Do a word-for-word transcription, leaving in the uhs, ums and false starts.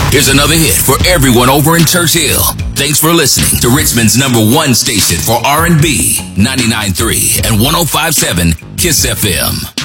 Here's another hit for everyone over in Churchill. Thanks for listening to Richmond's number one station for R and B, ninety-nine point three and one oh five point seven KISS F M.